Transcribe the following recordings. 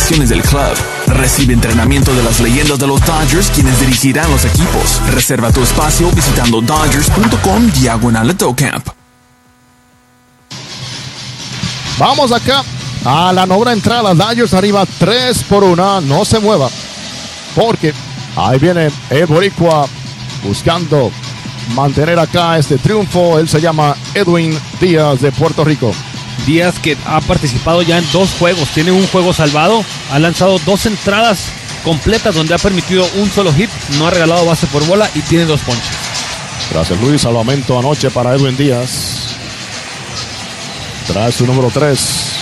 instalaciones del club. Recibe entrenamiento de las leyendas de los Dodgers, quienes dirigirán los equipos. Reserva tu espacio visitando dodgers.com/AutoCamp. Vamos acá a la novena entrada. Dodgers arriba 3-1. No se mueva, porque ahí viene el boricua buscando mantener acá este triunfo. Él se llama Edwin Díaz de Puerto Rico. Díaz, que ha participado ya en 2 juegos, tiene un juego salvado, ha lanzado 2 entradas completas donde ha permitido un solo hit, no ha regalado base por bola y tiene 2 ponches. Gracias, Luis. Salvamento anoche para Edwin Díaz. Trae su número 3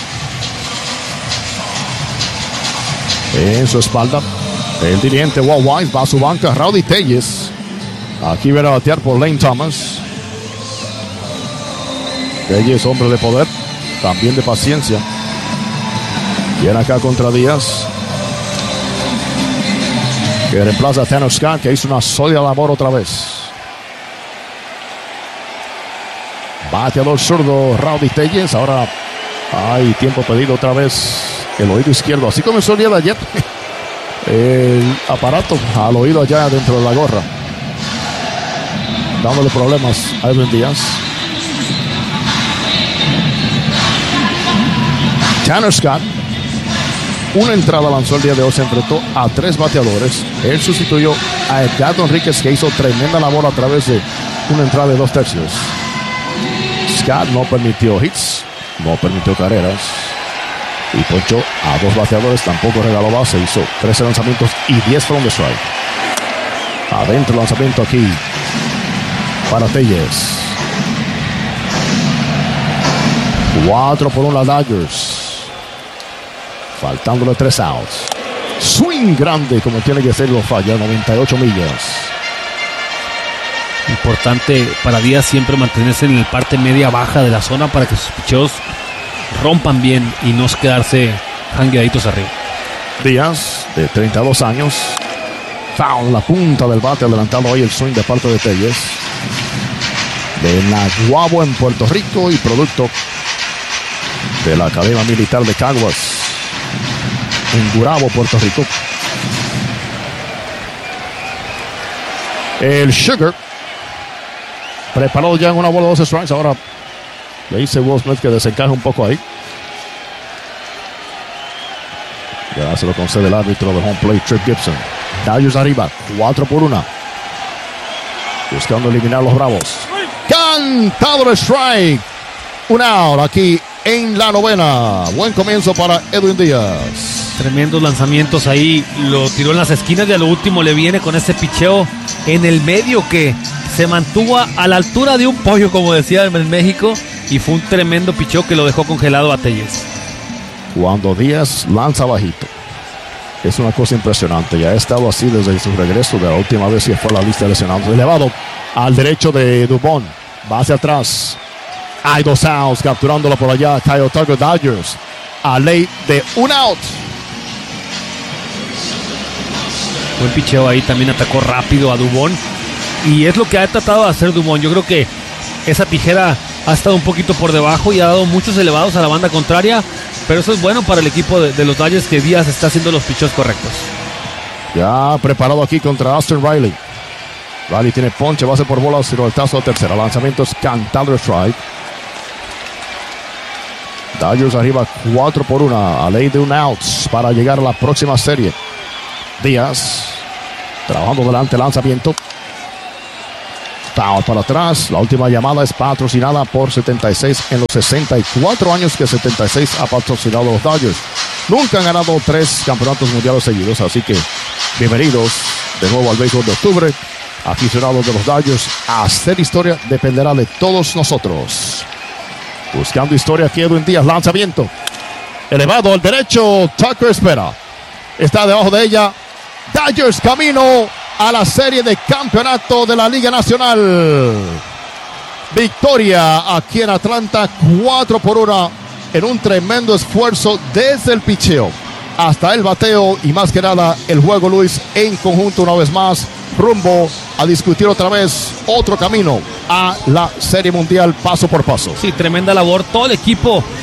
en su espalda. El dirigente Walt Weiss va a su banca. Rowdy Tellez aquí viene a batear por Lane Thomas. Tellez, hombre de poder, también de paciencia. Viene acá contra Díaz, que reemplaza a Tanner Scott, que hizo una sólida labor otra vez. Bateador zurdo Rowdy Tellez. Ahora hay tiempo pedido otra vez. El oído izquierdo. Así comenzó el día de ayer. El aparato al oído allá dentro de la gorra, dándole problemas a Edwin Díaz. Tanner Scott, una entrada lanzó el día de hoy, se enfrentó a 3 bateadores. Él sustituyó a Edgardo Enríquez, que hizo tremenda labor a través de una entrada de 2 tercios. Scott no permitió hits, no permitió carreras y ponchó a 2 bateadores, tampoco regaló base, hizo 13 lanzamientos y 10 fueron de strike. Adentro lanzamiento aquí para Tellez. 4-1 las Dodgers, faltándole 3 outs. Swing grande como tiene que serlo, falla 98 millas. Importante para Díaz siempre mantenerse en la parte media baja de la zona para que sus picheos rompan bien y no quedarse jangueaditos arriba. Díaz, de 32 años, foul, la punta del bate, adelantando hoy el swing de parte de Tellez, de Naguabo en Puerto Rico y producto de la Academia Militar de Caguas en Gurabo, Puerto Rico. El Sugar preparado ya en una bola de 12 strikes. Ahora le dice Will Smith que desencaje un poco ahí. Ya se lo concede el árbitro de home plate, Trip Gibson. Dodgers arriba, 4-1. Buscando eliminar a los Bravos. Cantado el strike. Un out aquí en la novena. Buen comienzo para Edwin Díaz. Tremendos lanzamientos ahí. Lo tiró en las esquinas y a lo último le viene con ese picheo en el medio que se mantuvo a la altura de un pollo, como decía en México. Y fue un tremendo picheo que lo dejó congelado a Tellez. Cuando Díaz lanza bajito, es una cosa impresionante. Ya ha estado así desde su regreso de la última vez que fue a la lista de lesionados. Elevado al derecho de Dubón. Va hacia atrás. Hay 2 outs. Capturándolo por allá. Kyle Tucker. Dodgers a ley de un out. Buen picheo ahí. También atacó rápido a Dubón. Y es lo que ha tratado de hacer Dubón. Yo creo que esa tijera ha estado un poquito por debajo y ha dado muchos elevados a la banda contraria. Pero eso es bueno para el equipo de los Dodgers, que Díaz está haciendo los picheos correctos. Ya preparado aquí contra Austin Riley. Riley tiene ponche, base por bola, silbatazo a tercera. Lanzamientos cantado strike. Dodgers arriba 4-1 a ley de un out para llegar a la próxima serie. Díaz trabajando delante, lanzamiento. Foul para atrás. La última llamada es patrocinada por 76 en los 64 años que 76 ha patrocinado a los Dodgers. Nunca han ganado 3 campeonatos mundiales seguidos, así que bienvenidos de nuevo al béisbol de octubre. Aficionados de los Dodgers, a hacer historia dependerá de todos nosotros. Buscando historia aquí Edwin Díaz, lanzamiento elevado al derecho. Tucker espera, está debajo de ella. Dodgers camino a la serie de campeonato de la Liga Nacional. Victoria aquí en Atlanta, 4-1 en un tremendo esfuerzo desde el picheo hasta el bateo y más que nada el juego, Luis, en conjunto una vez más, rumbo a discutir otra vez otro camino a la Serie Mundial paso por paso. Sí, tremenda labor. Todo el equipo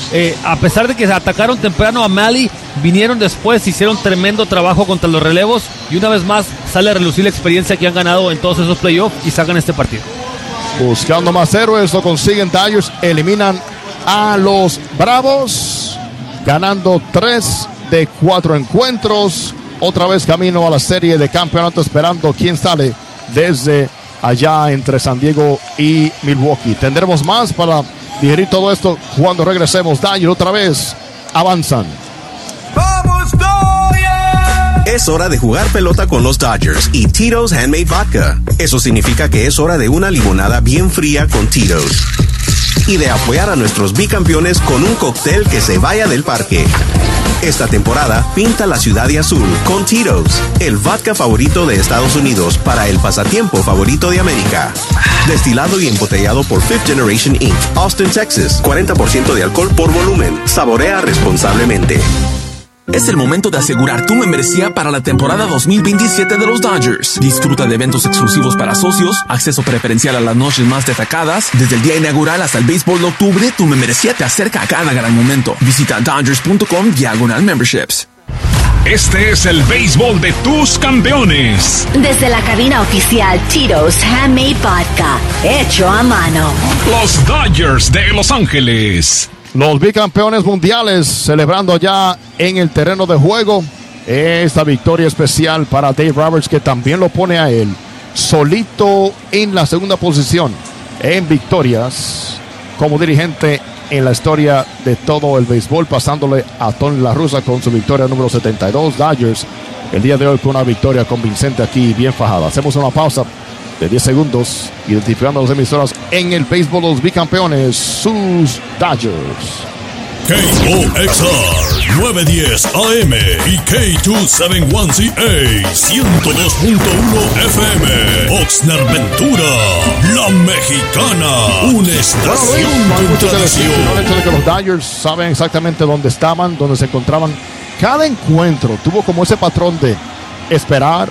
a pesar de que atacaron temprano a Mahle, vinieron después, hicieron tremendo trabajo contra los relevos y una vez más sale a relucir la experiencia que han ganado en todos esos playoffs y sacan este partido. Buscando más héroes, lo consiguen. Dodgers eliminan a los Bravos, ganando 3 de 4 encuentros. Otra vez camino a la serie de campeonato, esperando quién sale desde allá entre San Diego y Milwaukee. Tendremos más para digerir todo esto cuando regresemos. Dodgers otra vez avanzan. ¡Vamos, Dodgers! Es hora de jugar pelota con los Dodgers y Tito's Handmade Vodka. Eso significa que es hora de una limonada bien fría con Tito's. Y de apoyar a nuestros bicampeones con un cóctel que se vaya del parque. Esta temporada, pinta la ciudad de azul con Tito's, el vodka favorito de Estados Unidos para el pasatiempo favorito de América. Destilado y embotellado por Fifth Generation Inc., Austin, Texas. 40% de alcohol por volumen. Saborea responsablemente. Es el momento de asegurar tu membresía para la temporada 2027 de los Dodgers. Disfruta de eventos exclusivos para socios, acceso preferencial a las noches más destacadas. Desde el día inaugural hasta el béisbol de octubre, tu membresía te acerca a cada gran momento. Visita Dodgers.com/memberships. Este es el béisbol de tus campeones. Desde la cabina oficial Tito's Handmade Vodka, hecho a mano. Los Dodgers de Los Ángeles. Los bicampeones mundiales celebrando ya en el terreno de juego esta victoria especial para Dave Roberts, que también lo pone a él solito en la segunda posición en victorias como dirigente en la historia de todo el béisbol, pasándole a Tony La Russa con su victoria número 72. Dodgers el día de hoy con una victoria convincente aquí, bien fajada. Hacemos una pausa de 10 segundos, identificando las emisoras en el béisbol, los bicampeones, sus Dodgers. KOXR 910 AM y K271CA 102.1 FM. Oxnard Ventura, La Mexicana, una estación con tradición. El hecho de que los Dodgers saben exactamente dónde estaban, dónde se encontraban. Cada encuentro tuvo como ese patrón de esperar,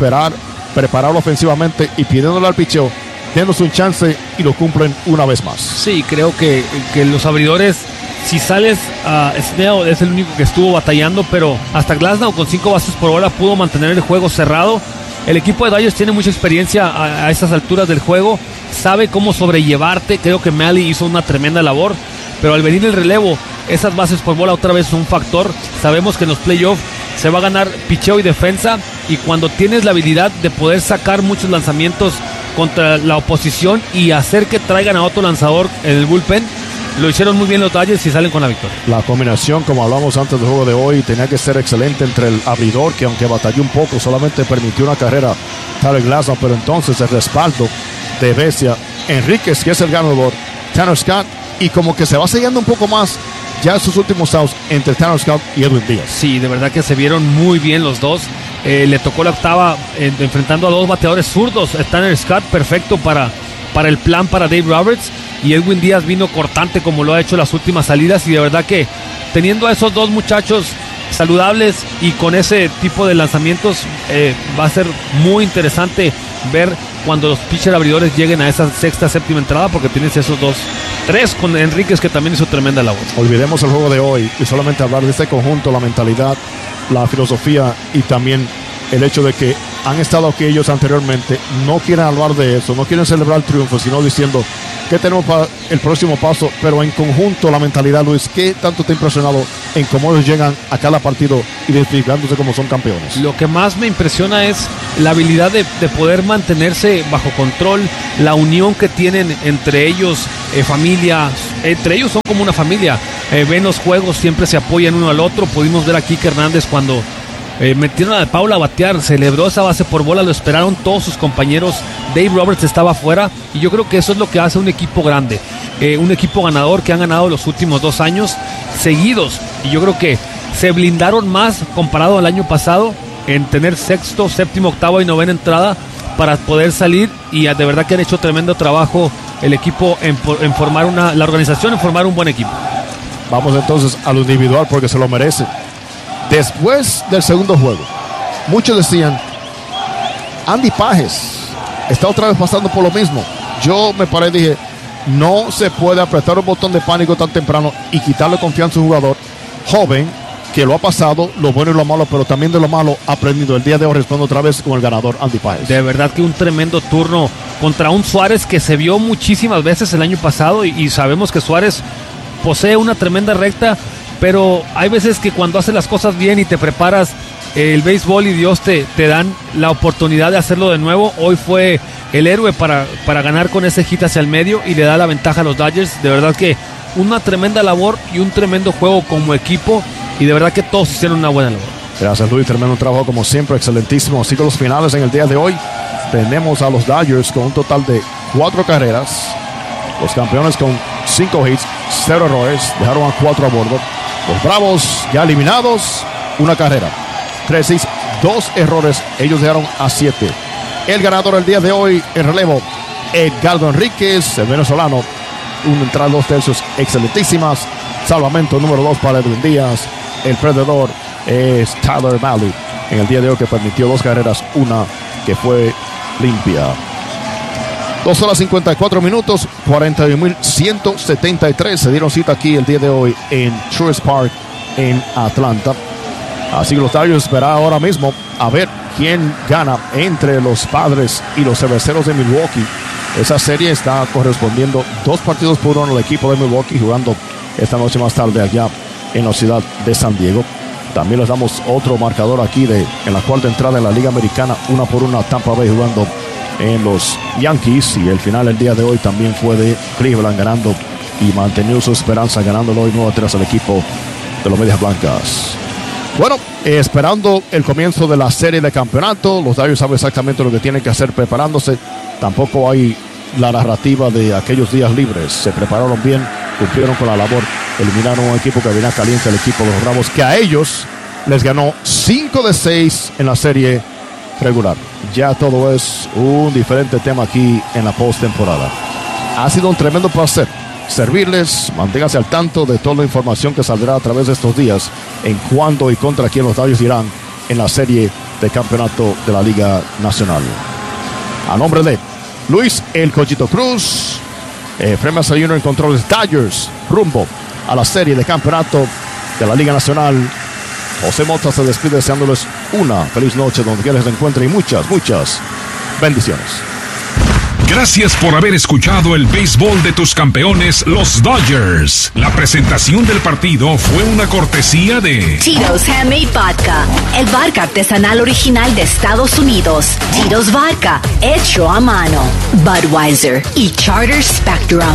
prepararlo ofensivamente y pidiéndole al picheo, dándose un chance, y lo cumplen una vez más. Sí, creo que los abridores, si sales a Snell, es el único que estuvo batallando, pero hasta Glasnow con 5 bases por bola pudo mantener el juego cerrado. El equipo de Dodgers tiene mucha experiencia a estas alturas del juego, sabe cómo sobrellevarte. Creo que Mahle hizo una tremenda labor, pero al venir el relevo, esas bases por bola otra vez son un factor. Sabemos que en los playoffs se va a ganar picheo y defensa, y cuando tienes la habilidad de poder sacar muchos lanzamientos contra la oposición y hacer que traigan a otro lanzador en el bullpen, lo hicieron muy bien los Dodgers y salen con la victoria. La combinación, como hablamos antes del juego de hoy, tenía que ser excelente entre el abridor, que aunque batalló un poco, solamente permitió una carrera, Tyler Glasnow, pero entonces el respaldo de Vesia, Enríquez, que es el ganador, Tanner Scott, y como que se va sellando un poco más ya en sus últimos outs entre Tanner Scott y Edwin Díaz. Sí, de verdad que se vieron muy bien los dos. Le tocó la octava enfrentando a dos bateadores zurdos. Tanner Scott, perfecto para el plan para Dave Roberts, y Edwin Díaz vino cortante como lo ha hecho las últimas salidas, y de verdad que teniendo a esos dos muchachos saludables y con ese tipo de lanzamientos, va a ser muy interesante ver cuando los pitcher abridores lleguen a esa sexta, séptima entrada, porque tienes esos tres con Enríquez, que también hizo tremenda labor. Olvidemos el juego de hoy y solamente hablar de este conjunto, la mentalidad, la filosofía y también el hecho de que han estado aquí ellos anteriormente. No quieren hablar de eso, no quieren celebrar el triunfo, sino diciendo qué tenemos para el próximo paso. Pero en conjunto, la mentalidad, Luis, ¿qué tanto te ha impresionado en cómo ellos llegan a cada partido identificándose como son campeones? Lo que más me impresiona es la habilidad de poder mantenerse bajo control, la unión que tienen entre ellos, familia, entre ellos son como una familia. Ven los juegos, siempre se apoyan uno al otro. Pudimos ver a Kike Hernández cuando metieron a Paula a batear, celebró esa base por bola, lo esperaron todos sus compañeros. Dave Roberts estaba afuera, y yo creo que eso es lo que hace un equipo grande, un equipo ganador, que han ganado los últimos 2 años seguidos, y yo creo que se blindaron más comparado al año pasado en tener sexto, séptimo, octavo y novena entrada para poder salir, y de verdad que han hecho tremendo trabajo el equipo en formar la organización, en formar un buen equipo. Vamos entonces a lo individual, porque se lo merece. Después del segundo juego, muchos decían, Andy Pages está otra vez pasando por lo mismo. Yo me paré y dije, no se puede apretar un botón de pánico tan temprano y quitarle confianza a un jugador joven que lo ha pasado, lo bueno y lo malo, pero también de lo malo ha aprendido. El día de hoy responde otra vez con el ganador Andy Páez. De verdad que un tremendo turno contra un Suárez que se vio muchísimas veces el año pasado y sabemos que Suárez posee una tremenda recta, pero hay veces que cuando haces las cosas bien y te preparas, el béisbol y Dios te dan la oportunidad de hacerlo de nuevo. Hoy fue el héroe para ganar con ese hit hacia el medio y le da la ventaja a los Dodgers. De verdad que una tremenda labor y un tremendo juego como equipo, y de verdad que todos hicieron una buena labor. Gracias, Luis. Tremendo trabajo como siempre, excelentísimo. Así que los finales en el día de hoy tenemos a los Dodgers con un total de 4 carreras. Los campeones con 5 hits, 0 errores, dejaron a 4 a bordo. Los Bravos ya eliminados, 1 carrera, 3 hits, 2 errores, ellos dejaron a 7. El ganador el día de hoy en relevo, Edgardo Enríquez, el venezolano. Un entrada 2 tercios excelentísimas. Salvamento número 2 para Edwin Díaz. El perdedor es Tyler Mahle en el día de hoy, que permitió 2 carreras, una que fue limpia. 2 horas 54 minutos, 41.173 se dieron cita aquí el día de hoy en Truist Park en Atlanta. Así que los Dodgers esperan ahora mismo a ver quién gana entre los Padres y los Cerveceros de Milwaukee. Esa serie está correspondiendo 2-1 al equipo de Milwaukee, jugando esta noche más tarde allá en la ciudad de San Diego. También les damos otro marcador aquí en la cuarta entrada de la Liga Americana, 1-1 Tampa Bay jugando en los Yankees, y el final el día de hoy también fue de Cleveland ganando y manteniendo su esperanza, ganándolo hoy 9-3 al equipo de los Medias Blancas. Bueno, esperando el comienzo de la serie de campeonato, los Dodgers saben exactamente lo que tienen que hacer preparándose. Tampoco hay la narrativa de aquellos días libres. Se prepararon bien, cumplieron con la labor, eliminaron a un equipo que venía caliente, el equipo de los Bravos, que a ellos les ganó 5 de 6 en la serie regular. Ya todo es un diferente tema aquí en la postemporada. Ha sido un tremendo placer servirles. Manténganse al tanto de toda la información que saldrá a través de estos días en cuándo y contra quién los Dodgers irán en la serie de campeonato de la Liga Nacional. A nombre de Luis El Cochito Cruz, Fremia Sayuno en controles, Dodgers rumbo a la serie de campeonato de la Liga Nacional. José Mota se despide deseándoles una feliz noche donde quiera se encuentren y muchas bendiciones. Gracias por haber escuchado el béisbol de tus campeones, los Dodgers. La presentación del partido fue una cortesía de Tito's Handmade Vodka, el vodka artesanal original de Estados Unidos. Tito's Vodka, hecho a mano. Budweiser y Charter Spectrum.